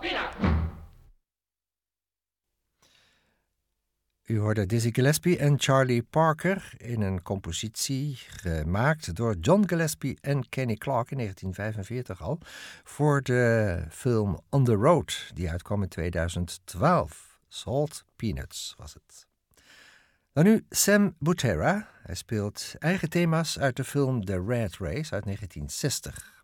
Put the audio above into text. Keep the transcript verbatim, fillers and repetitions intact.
U hoorde Dizzy Gillespie en Charlie Parker in een compositie gemaakt door John Gillespie en Kenny Clarke in negentien vijfenveertig al voor de film On the Road die uitkwam in tweeduizend twaalf. Salt Peanuts was het. Dan nu Sam Butera. Hij speelt eigen thema's uit de film The Red Race uit negentien zestig.